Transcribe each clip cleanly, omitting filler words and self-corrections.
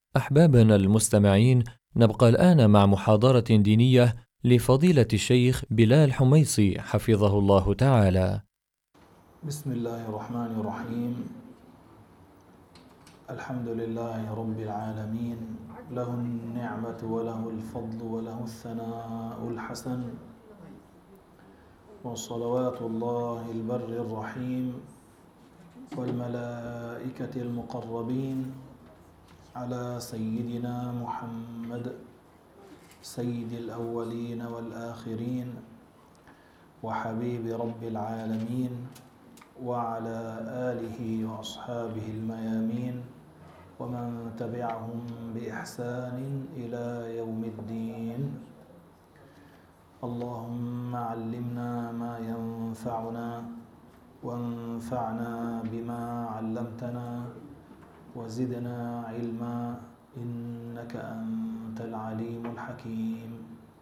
أحبابنا المستمعين، نبقى الآن مع محاضرة دينية لفضيلة الشيخ بلال حميصي حفظه الله تعالى. بسم الله الرحمن الرحيم. الحمد لله رب العالمين، له النعمة وله الفضل وله الثناء الحسن، وصلوات الله البر الرحيم والملائكة المقربين على سيدنا محمد سيد الأولين والآخرين وحبيب رب العالمين، وعلى آله وأصحابه الميامين ومن تبعهم بإحسان إلى يوم الدين. اللهم علمنا ما ينفعنا وانفعنا بما علمتنا وزدنا علما إنك أنت العليم الحكيم.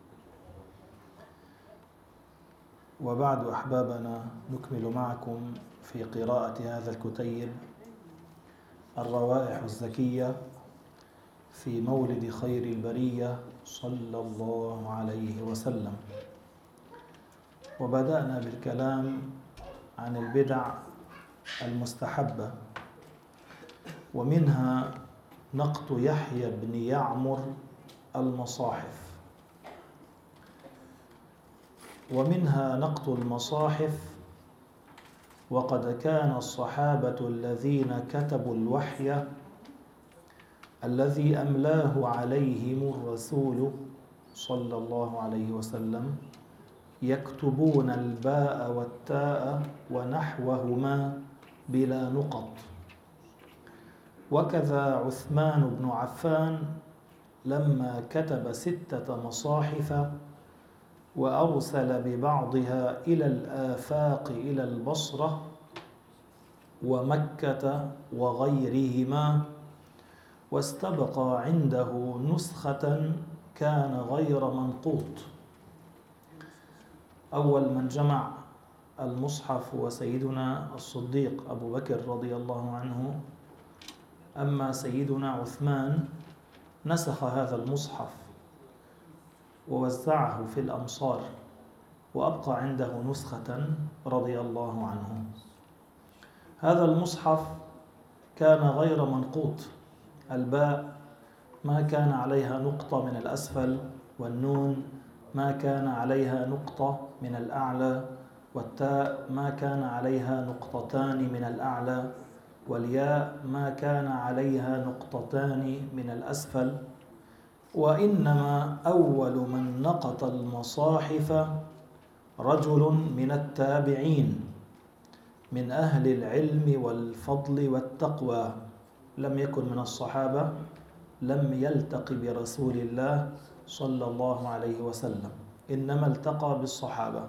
وبعد أحبابنا، نكمل معكم في قراءة هذا الكتيب الروائح الزكية في مولد خير البرية صلى الله عليه وسلم. وبدأنا بالكلام عن البدع المستحبة، ومنها نقط يحيى بن يعمر المصاحف، ومنها نقط المصاحف. وقد كان الصحابة الذين كتبوا الوحي الذي أملاه عليهم الرسول صلى الله عليه وسلم يكتبون الباء والتاء ونحوهما بلا نقط. وكذا عثمان بن عفان لما كتب 6 مصاحف وأرسل ببعضها إلى الآفاق إلى البصرة ومكة وغيرهما، واستبقى عنده نسخة كان غير منقوط. أول من جمع المصحف هو سيدنا الصديق أبو بكر رضي الله عنه، أما سيدنا عثمان نسخ هذا المصحف ووزعه في الأمصار وأبقى عنده نسخة رضي الله عنه. هذا المصحف كان غير منقوط، الباء ما كان عليها نقطة من الأسفل، والنون ما كان عليها نقطة من الأعلى، والتاء ما كان عليها نقطتان من الأعلى، والياء ما كان عليها نقطتان من الأسفل. وإنما أول من نقط المصاحف رجل من التابعين من أهل العلم والفضل والتقوى، لم يكن من الصحابة، لم يلتقي برسول الله صلى الله عليه وسلم، إنما التقى بالصحابة.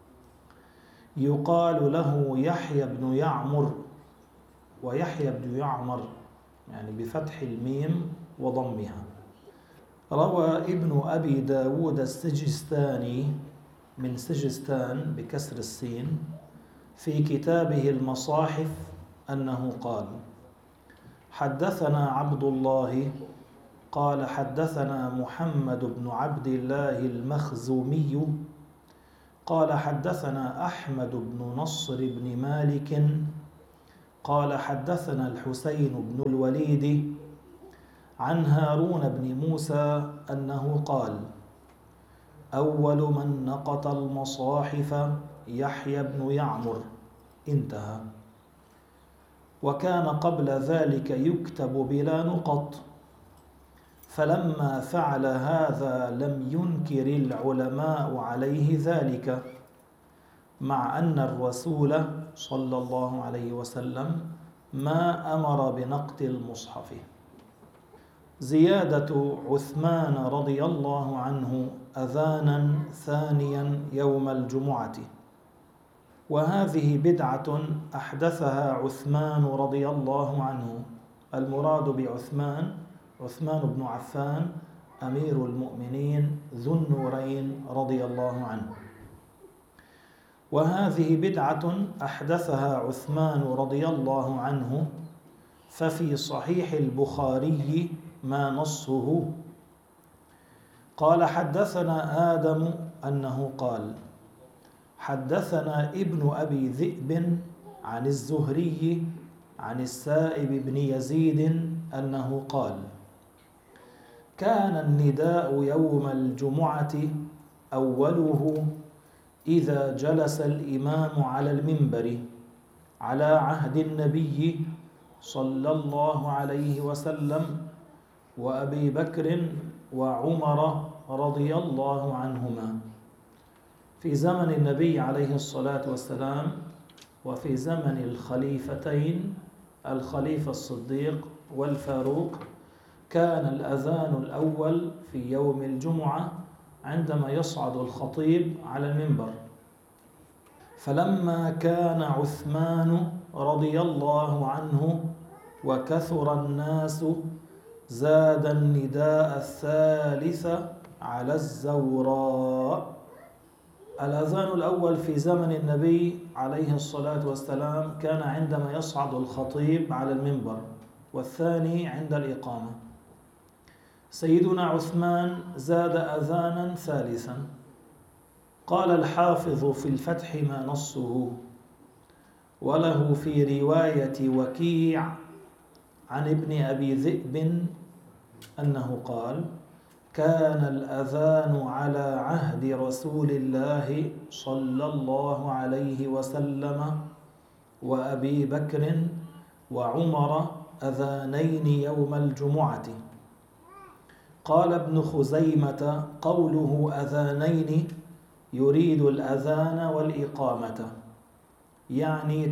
يقال له يحيى بن يعمر، ويحيى بن يعمر يعني بفتح الميم وضمها. روى ابن أبي داود السجستاني من سجستان بكسر السين في كتابه المصاحف أنه قال: حدثنا عبد الله قال حدثنا محمد بن عبد الله المخزومي قال حدثنا أحمد بن نصر بن مالك قال حدثنا الحسين بن الوليد عن هارون بن موسى أنه قال: أول من نقط المصاحف يحيى بن يعمر. انتهى. وكان قبل ذلك يكتب بلا نقط، فلما فعل هذا لم ينكر العلماء عليه ذلك، مع أن الرسول صلى الله عليه وسلم ما أمر بنقط المصحف. زيادة عثمان رضي الله عنه أذانا ثانيا يوم الجمعة، وهذه بدعة أحدثها عثمان رضي الله عنه. المراد بعثمان عثمان بن عفان أمير المؤمنين ذو النورين رضي الله عنه. وهذه بدعة أحدثها عثمان رضي الله عنه، ففي صحيح البخاري ما نصه. قال حدثنا آدم أنه قال حدثنا ابن أبي ذئب عن الزهري عن السائب بن يزيد أنه قال كان النداء يوم الجمعة أوله إذا جلس الإمام على المنبر على عهد النبي صلى الله عليه وسلم وأبي بكر وعمر رضي الله عنهما، في زمن النبي عليه الصلاة والسلام وفي زمن الخليفتين الخليفة الصديق والفاروق، كان الأذان الأول في يوم الجمعة عندما يصعد الخطيب على المنبر. فلما كان عثمان رضي الله عنه وكثر الناس زاد النداء الثالث على الزوراء. الأذان الأول في زمن النبي عليه الصلاة والسلام كان عندما يصعد الخطيب على المنبر، والثاني عند الإقامة. سيدنا عثمان زاد أذانا ثالثا. قال الحافظ في الفتح ما نصه، وله في رواية وكيع عن ابن أبي ذئب أنه قال كان الأذان على عهد رسول الله صلى الله عليه وسلم وأبي بكر وعمر أذانين يوم الجمعة. قال ابن خزيمة قوله أذانين يريد الأذان والإقامة، يعني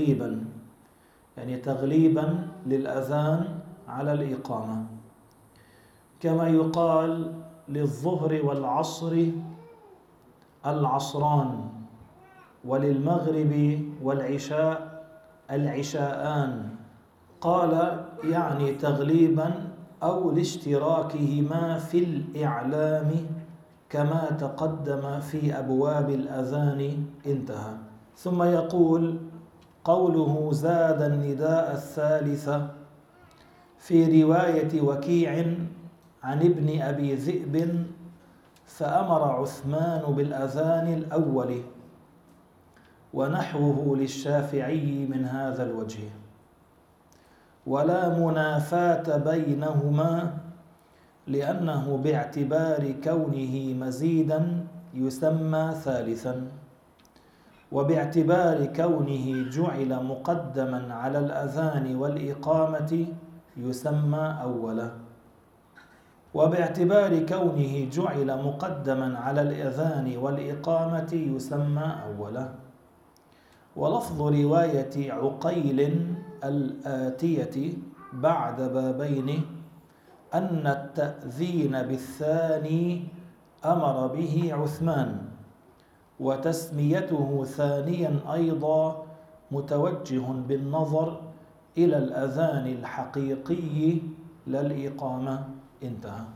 تغليبا للأذان على الإقامة، كما يقال للظهر والعصر العصران، وللمغرب والعشاء العشاءان. قال يعني تغليبا أو لاشتراكهما في الإعلام كما تقدم في أبواب الأذان. انتهى. ثم يقول قوله زاد النداء الثالث في رواية وكيع عن ابن أبي ذئب فأمر عثمان بالأذان الأول، ونحوه للشافعي من هذا الوجه، ولا منافاة بينهما، لأنه باعتبار كونه مزيدا يسمى ثالثا، وباعتبار كونه جعل مقدما على الأذان والإقامة يسمى أولا، وباعتبار كونه جعل مقدما على الأذان والإقامة يسمى أولا. ولفظ رواية عقيل الآتية بعد بابين أن التأذين بالثاني أمر به عثمان، وتسميته ثانيا أيضا متوجه بالنظر إلى الأذان الحقيقي لا الإقامة. انتهى.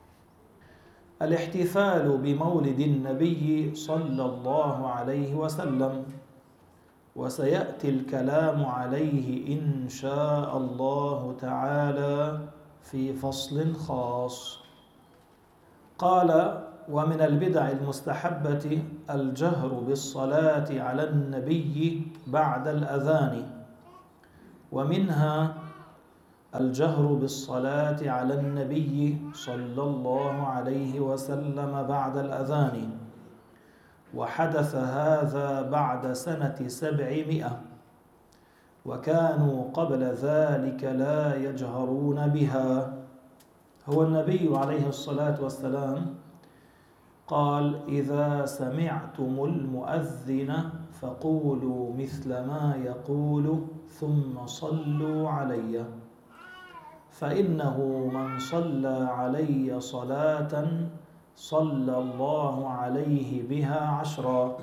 الاحتفال بمولد النبي صلى الله عليه وسلم، وسيأتي الكلام عليه إن شاء الله تعالى في فصل خاص. قال ومن البدع المستحبة الجهر بالصلاة على النبي بعد الأذان، ومنها الجهر بالصلاة على النبي صلى الله عليه وسلم بعد الأذان، وحدث هذا بعد سنة 700، وكانوا قبل ذلك لا يجهرون بها. هو النبي عليه الصلاة والسلام قال إذا سمعتم المؤذن فقولوا مثل ما يقول ثم صلوا علي، فإنه من صلى علي صلاة صلى الله عليه بها 10.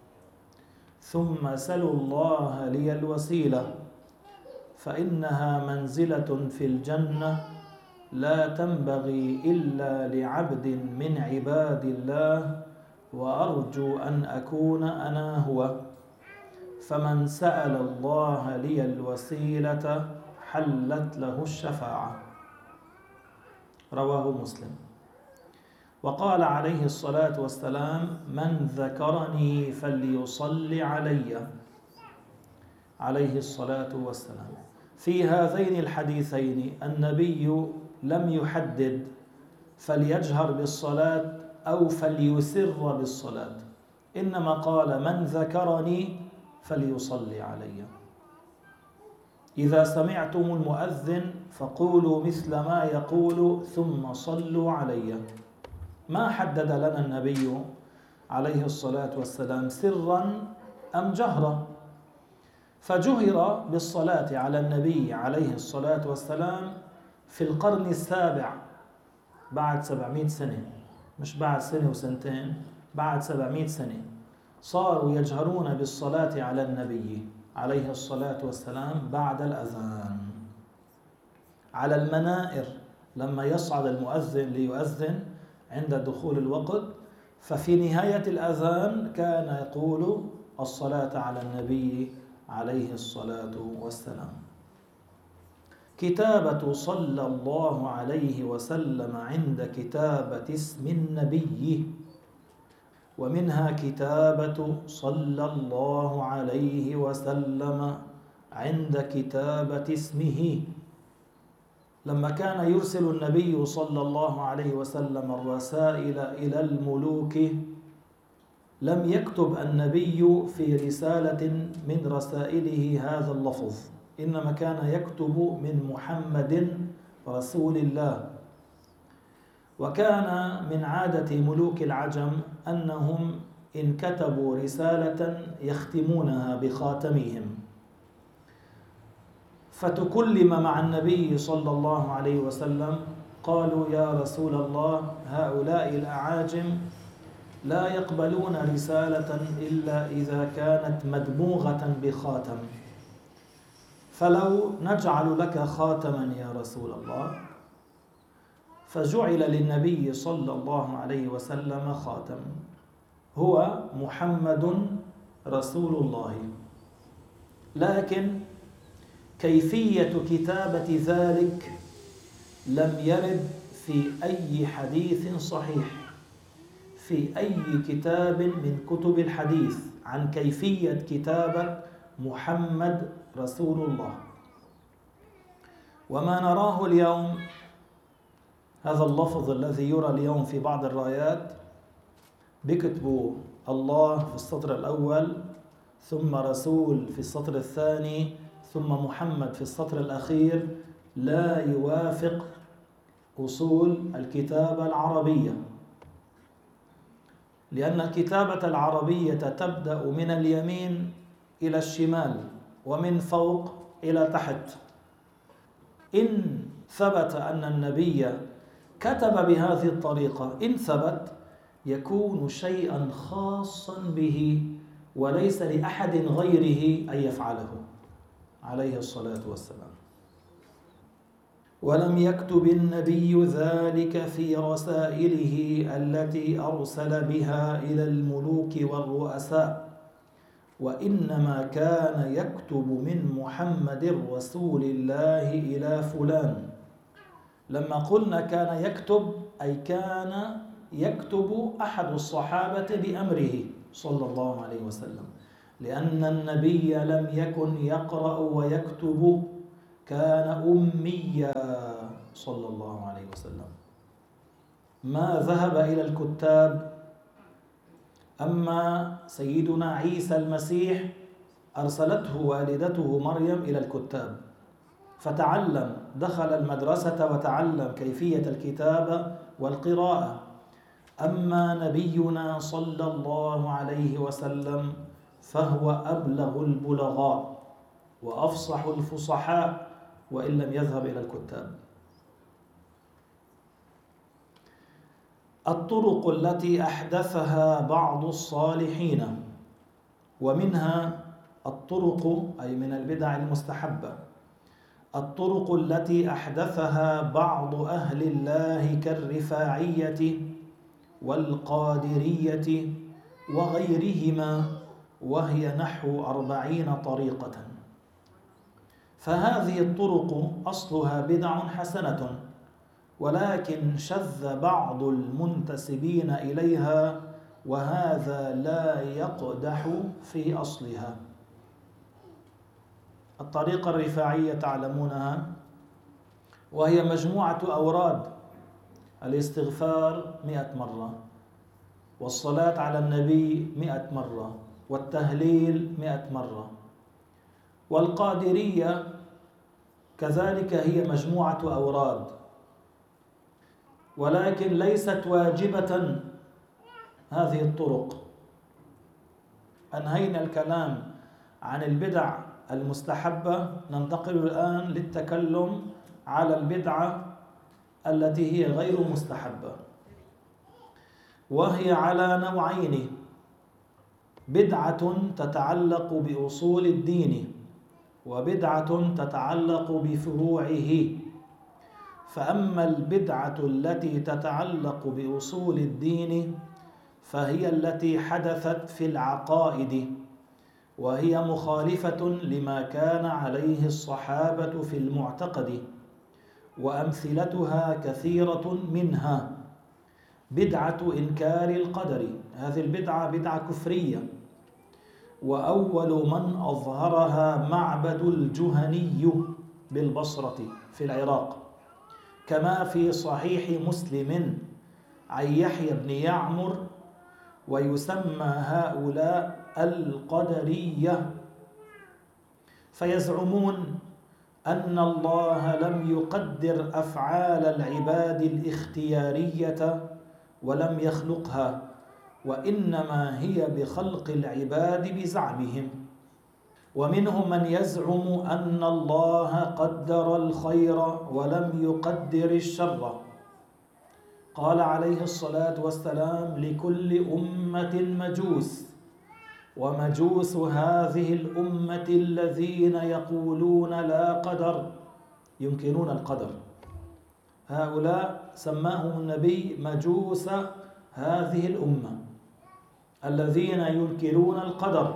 ثم سلوا الله لي الوسيلة، فإنها منزلة في الجنة لا تنبغي إلا لعبد من عباد الله، وأرجو أن أكون أنا هو. فمن سأل الله لي الوسيلة حلت له الشفاعة. رواه مسلم. وقال عليه الصلاة والسلام: من ذكرني فليصلي علي، عليه الصلاة والسلام. في هذين الحديثين النبي لم يحدد فليجهر بالصلاة أو فليسر بالصلاة، إنما قال: من ذكرني فليصلي علي. إذا سمعتم المؤذن فقولوا مثل ما يقول ثم صلوا علي. ما حدد لنا النبي عليه الصلاة والسلام سرا أم جهرا، فجهر بالصلاة على النبي عليه الصلاة والسلام في القرن السابع بعد 700 سنة، مش بعد سنة وسنتين، بعد 700 سنة صاروا يجهرون بالصلاة على النبي عليه الصلاة والسلام بعد الأذان، على المنائر لما يصعد المؤذن ليؤذن عند دخول الوقت، ففي نهاية الأذان كان يقول الصلاة على النبي عليه الصلاة والسلام. كتابة صلى الله عليه وسلم عند كتابة اسم النبي، ومنها كتابة صلى الله عليه وسلم عند كتابة اسمه. لما كان يرسل النبي صلى الله عليه وسلم الرسائل إلى الملوك لم يكتب النبي في رسالة من رسائله هذا اللفظ، إنما كان يكتب من محمد رسول الله. وكان من عادة ملوك العجم أنهم إن كتبوا رسالة يختمونها بخاتمهم، فتكلم مع النبي صلى الله عليه وسلم قالوا: يا رسول الله، هؤلاء الأعاجم لا يقبلون رسالة إلا إذا كانت مدموغة بخاتم، فلو نجعل لك خاتما يا رسول الله. فجعل للنبي صلى الله عليه وسلم خاتم هو محمد رسول الله، لكن كيفية كتابة ذلك لم يرد في أي حديث صحيح، في أي كتاب من كتب الحديث عن كيفية كتابة محمد رسول الله. وما نراه اليوم، هذا اللفظ الذي يرى اليوم في بعض الرايات، بكتبوا الله في السطر الأول، ثم رسول في السطر الثاني، ثم محمد في السطر الأخير، لا يوافق أصول الكتابة العربية، لأن الكتابة العربية تبدأ من اليمين إلى الشمال ومن فوق إلى تحت. إن ثبت أن النبي كتب بهذه الطريقة، إن ثبت يكون شيئا خاصا به وليس لأحد غيره أن يفعله عليه الصلاة والسلام. ولم يكتب النبي ذلك في رسائله التي أرسل بها إلى الملوك والرؤساء، وإنما كان يكتب من محمد رسول الله إلى فلان. لما قلنا كان يكتب، أي كان يكتب أحد الصحابة بأمره صلى الله عليه وسلم، لأن النبي لم يكن يقرأ ويكتب، كان أميا صلى الله عليه وسلم، ما ذهب إلى الكتاب. أما سيدنا عيسى المسيح أرسلته والدته مريم إلى الكتاب فتعلم، دخل المدرسة وتعلم كيفية الكتابة والقراءة. أما نبينا صلى الله عليه وسلم فهو أبلغ البلغاء وأفصح الفصحاء وإن لم يذهب إلى الكتاب. الطرق التي أحدثها بعض الصالحين، ومنها الطرق أي من البدع المستحبة، الطرق التي أحدثها بعض أهل الله كالرفاعية والقادرية وغيرهما، وهي نحو 40 طريقة. فهذه الطرق أصلها بدع حسنة، ولكن شذ بعض المنتسبين إليها، وهذا لا يقدح في أصلها. الطريقة الرفاعية تعلمونها، وهي مجموعة أوراد: الاستغفار 100 مرة، والصلاة على النبي 100 مرة، والتهليل 100 مرة. والقادرية كذلك هي مجموعة أوراد، ولكن ليست واجبة هذه الطرق. أنهينا الكلام عن البدع المستحبة، ننتقل الآن للتكلم على البدعة التي هي غير مستحبة، وهي على نوعين: بدعة تتعلق بأصول الدين، وبدعة تتعلق بفروعه. فأما البدعة التي تتعلق بأصول الدين فهي التي حدثت في العقائد، وهي مخالفة لما كان عليه الصحابة في المعتقد، وأمثلتها كثيرة منها: بدعة إنكار القدر، هذه البدعة بدعة كفرية، وأول من أظهرها معبد الجهني بالبصرة في العراق، كما في صحيح مسلم عن يحيى بن يعمر. ويسمى هؤلاء القدرية، فيزعمون أن الله لم يقدر أفعال العباد الاختيارية ولم يخلقها، وإنما هي بخلق العباد بزعمهم. ومنهم من يزعم أن الله قدر الخير ولم يقدر الشر. قال عليه الصلاة والسلام: لكل أمة مجوس، ومجوس هذه الأمة الذين يقولون لا قدر، ينكرون القدر. هؤلاء سماهم النبي مجوس هذه الأمة، الذين ينكرون القدر.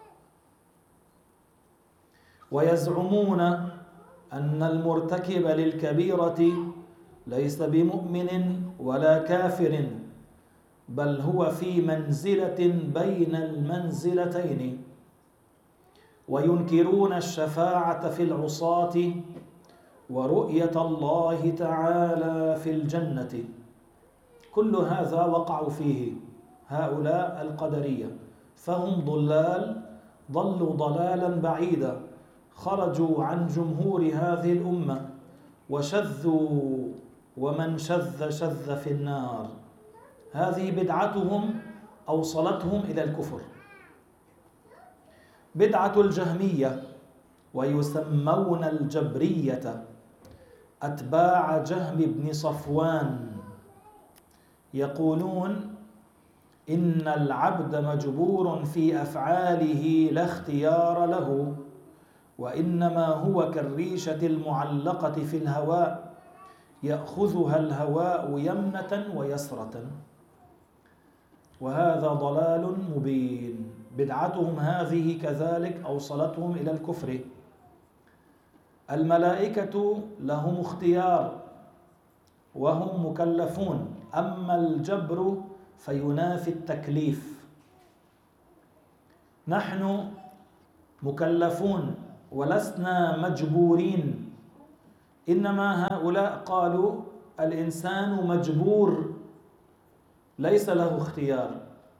ويزعمون أن المرتكب للكبيرة ليس بمؤمن ولا كافر، بل هو في منزلة بين المنزلتين. وينكرون الشفاعة في العصاة، ورؤية الله تعالى في الجنة. كل هذا وقعوا فيه هؤلاء القدرية، فهم ضلال، ضلوا ضلالا بعيدا، خرجوا عن جمهور هذه الأمة وشذوا، ومن شذ شذ في النار. هذه بدعتهم أوصلتهم إلى الكفر. بدعة الجهمية، ويسمون الجبرية، أتباع جهم بن صفوان، يقولون إن العبد مجبور في أفعاله لا اختيار له، وإنما هو كالريشة المعلقة في الهواء، يأخذها الهواء يمنة ويسرة. وهذا ضلال مبين. بدعتهم هذه كذلك أوصلتهم إلى الكفر. الملائكة لهم اختيار وهم مكلفون، أما الجبر فينافي التكليف. نحن مكلفون ولسنا مجبورين، إنما هؤلاء قالوا الإنسان مجبور ليس له اختيار.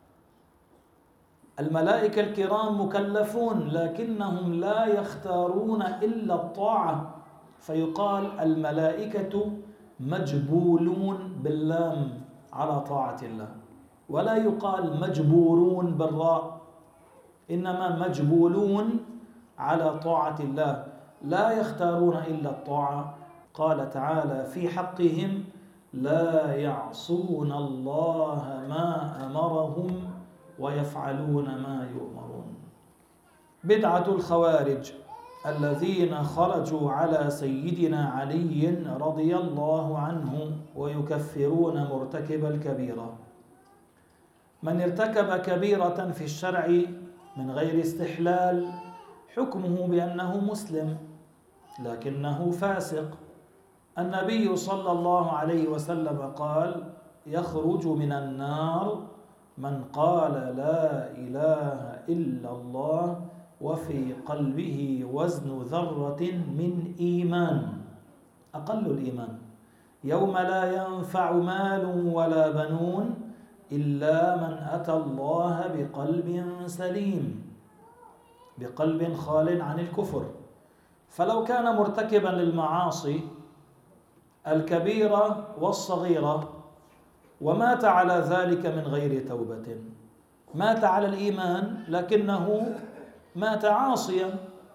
الملائكة الكرام مكلفون لكنهم لا يختارون إلا الطاعة، فيقال الملائكة مجبولون باللام على طاعة الله، ولا يقال مجبورون بالراء، إنما مجبولون على طاعة الله، لا يختارون إلا الطاعة. قال تعالى في حقهم: لا يعصون الله ما أمرهم ويفعلون ما يؤمرون. بدعة الخوارج الذين خرجوا على سيدنا علي رضي الله عنه ويكفرون مرتكب الكبيرة. من ارتكب كبيرة في الشرع من غير استحلال حكمه بأنه مسلم لكنه فاسق. النبي صلى الله عليه وسلم قال: يخرج من النار من قال لا إله إلا الله وفي قلبه وزن ذرة من إيمان، أقل الإيمان، يوم لا ينفع مال ولا بنون إلا من أتى الله بقلب سليم، بقلب خال عن الكفر. فلو كان مرتكبا للمعاصي الكبيرة والصغيرة ومات على ذلك من غير توبة، مات على الإيمان لكنه مات عاصيا،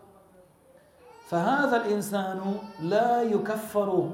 فهذا الإنسان لا يكفر.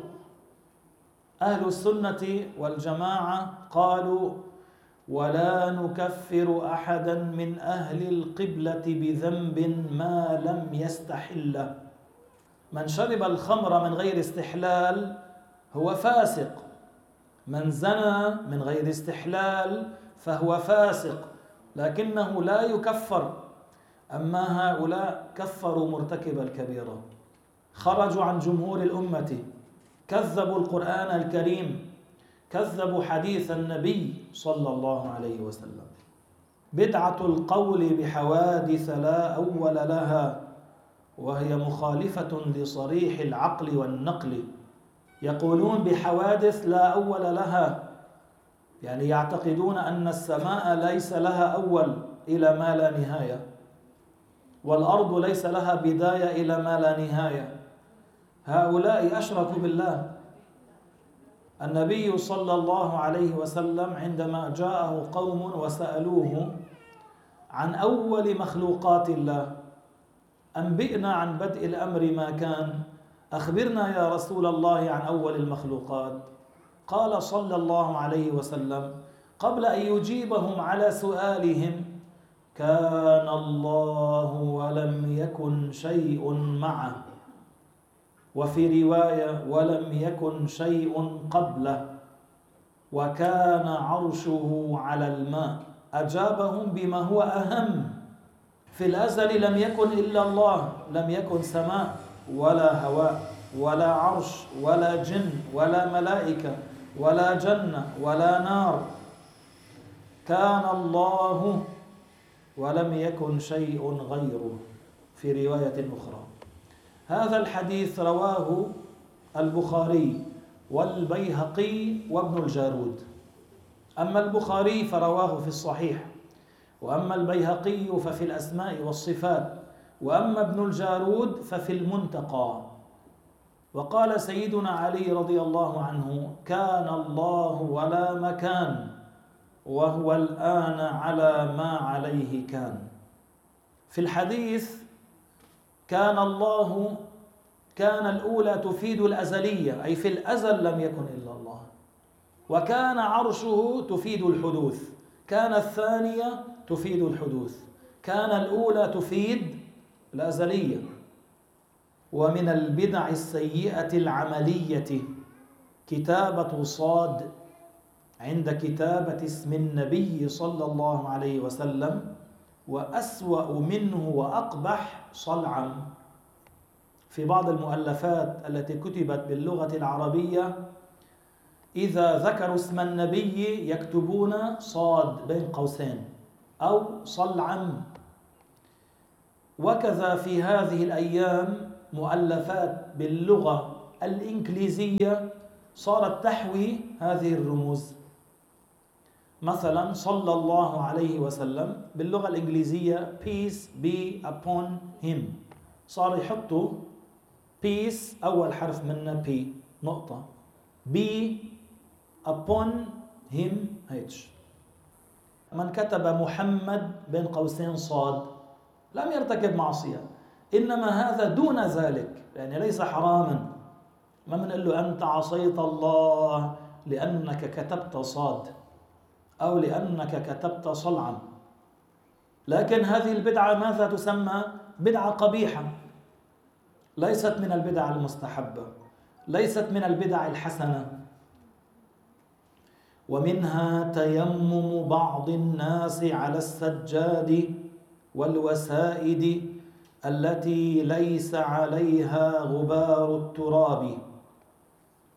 أهل السنة والجماعة قالوا: ولا نكفر أحدا من أهل القبلة بذنب ما لم يستحله. من شرب الخمر من غير استحلال هو فاسق، من زنى من غير استحلال فهو فاسق، لكنه لا يكفر. أما هؤلاء كفروا مرتكب الكبيرة، خرجوا عن جمهور الأمة، كذبوا القرآن الكريم، كذبوا حديث النبي صلى الله عليه وسلم. بدعة القول بحوادث لا أول لها، وهي مخالفة لصريح العقل والنقل. يقولون بحوادث لا أول لها، يعني يعتقدون أن السماء ليس لها أول إلى ما لا نهاية، والأرض ليس لها بداية إلى ما لا نهاية. هؤلاء أشركوا بالله. النبي صلى الله عليه وسلم عندما جاءه قوم وسألوه عن أول مخلوقات الله: أنبئنا عن بدء الأمر ما كان، أخبرنا يا رسول الله عن أول المخلوقات. قال صلى الله عليه وسلم قبل أن يجيبهم على سؤالهم: كان الله ولم يكن شيء معه، وفي رواية: ولم يكن شيء قبله، وكان عرشه على الماء. أجابهم بما هو أهم: في الأزل لم يكن إلا الله، لم يكن سماء ولا هواء ولا عرش ولا جن ولا ملائكة ولا جنة ولا نار، كان الله ولم يكن شيء غيره، في رواية أخرى. هذا الحديث رواه البخاري والبيهقي وابن الجارود. أما البخاري فرواه في الصحيح، وأما البيهقي ففي الأسماء والصفات، وأما ابن الجارود ففي المنتقى. وقال سيدنا علي رضي الله عنه: كان الله ولا مكان، وهو الآن على ما عليه كان. في الحديث كان الله، كان الأولى تفيد الأزلية، أي في الأزل لم يكن إلا الله. وكان عرشه تفيد الحدوث، كان الثانية تفيد الحدوث، كان الأولى تفيد الأزلية. ومن البدع السيئة العملية كتابة صاد عند كتابة اسم النبي صلى الله عليه وسلم، وأسوأ منه وأقبح صلعا. في بعض المؤلفات التي كتبت باللغة العربية إذا ذكروا اسم النبي يكتبون صاد بين قوسين أو صلعا. وكذا في هذه الأيام مؤلفات باللغة الإنجليزية صارت تحوي هذه الرموز. مثلا صلى الله عليه وسلم باللغة الإنجليزية peace be upon him، صار يحطوا peace أول حرف منه P نقطة، be upon him H. من كتب محمد بين قوسين صاد لم يرتكب معصية، إنما هذا دون ذلك، يعني ليس حراما. ما بنقول له أنت عصيت الله لأنك كتبت صاد أو لأنك كتبت صلعا. لكن هذه البدعة ماذا تسمى؟ بدعة قبيحة، ليست من البدع المستحبة، ليست من البدع الحسنة. ومنها تيمم بعض الناس على السجاد والوسائد التي ليس عليها غبار التراب.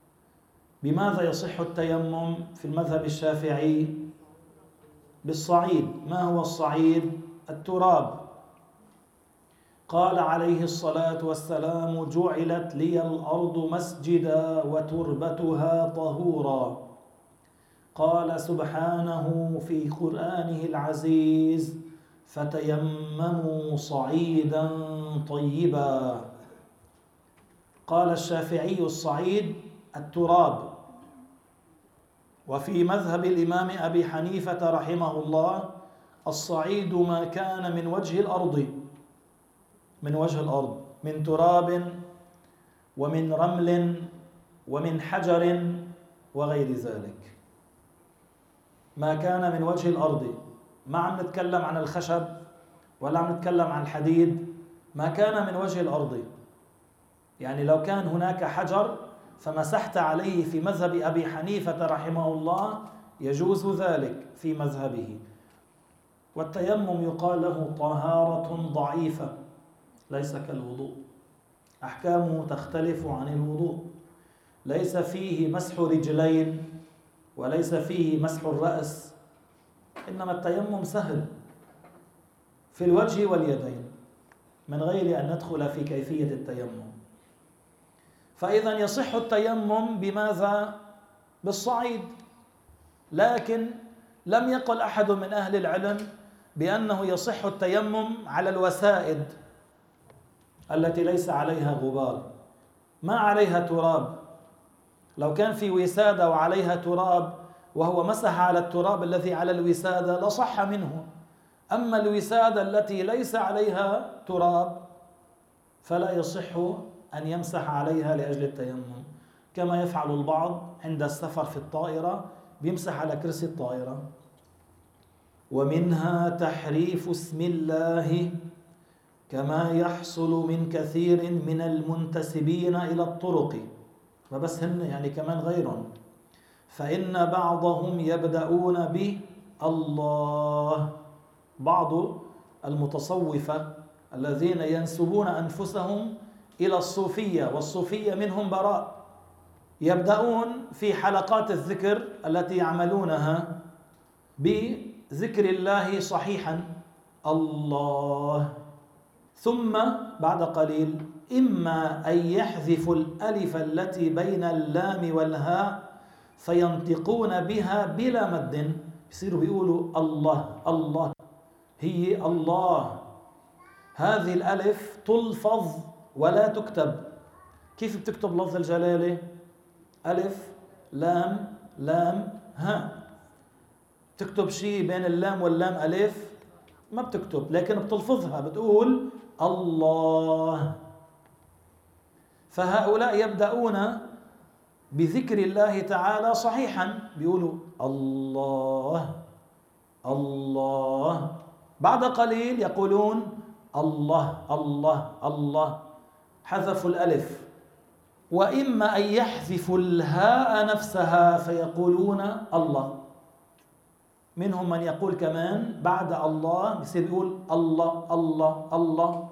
بماذا يصح التيمم في المذهب الشافعي؟ بالصعيد. ما هو الصعيد؟ التراب. قال عليه الصلاة والسلام: جعلت لي الأرض مسجدا وتربتها طهورا. قال سبحانه في قرآنه العزيز: فتيمموا صعيدا طيبا. قال الشافعي: الصعيد التراب. وفي مذهب الإمام أبي حنيفة رحمه الله: الصعيد ما كان من وجه الأرض، من وجه الأرض، من تراب ومن رمل ومن حجر وغير ذلك. ما كان من وجه الأرض، ما عم نتكلم عن الخشب ولا عم نتكلم عن الحديد، ما كان من وجه الأرض. يعني لو كان هناك حجر فمسحت عليه في مذهب أبي حنيفة رحمه الله يجوز ذلك في مذهبه. والتيمم يقال له طهارة ضعيفة، ليس كالوضوء، أحكامه تختلف عن الوضوء. ليس فيه مسح رجلين وليس فيه مسح الرأس، إنما التيمم سهل في الوجه واليدين من غير أن ندخل في كيفية التيمم. فإذا يصح التيمم بماذا؟ بالصعيد. لكن لم يقل أحد من أهل العلم بأنه يصح التيمم على الوسائد التي ليس عليها غبار، ما عليها تراب. لو كان في وسادة وعليها تراب وهو مسح على التراب الذي على الوسادة لصح منه. أما الوسادة التي ليس عليها تراب فلا يصح أن يمسح عليها لأجل التيمم، كما يفعل البعض عند السفر في الطائرة، بيمسح على كرسي الطائرة. ومنها تحريف اسم الله كما يحصل من كثير من المنتسبين إلى الطرق، وبس هن يعني كمان غيرهم. فإن بعضهم يبدأون بالله، بعض المتصوفة الذين ينسبون أنفسهم إلى الصوفية، والصوفية منهم براء، يبدأون في حلقات الذكر التي يعملونها بذكر الله صحيحا الله، ثم بعد قليل إما أن يحذفوا الألف التي بين اللام والهاء فينطقون بها بلا مد، يصيروا بيقولوا الله الله، هي الله. هذه الألف تلفظ ولا تكتب. كيف بتكتب لفظ الجلالة؟ ألف لام لام هاء. تكتب شيء بين اللام واللام ألف؟ ما بتكتب، لكن بتلفظها، بتقول الله. فهؤلاء يبدأون بذكر الله تعالى صحيحا، بيقولوا الله الله، بعد قليل يقولون الله الله الله، حذفوا الألف. وإما أن يحذفوا الهاء نفسها فيقولون الله. منهم من يقول كمان بعد الله بيصير يقول الله الله الله.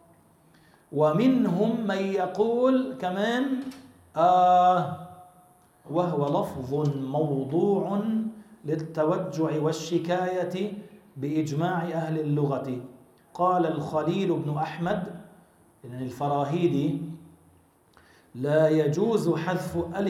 ومنهم من يقول كمان وهو لفظ موضوع للتوجع والشكاية بإجماع أهل اللغة. قال الخليل بن أحمد الفراهيدي: لا يجوز حذف ألف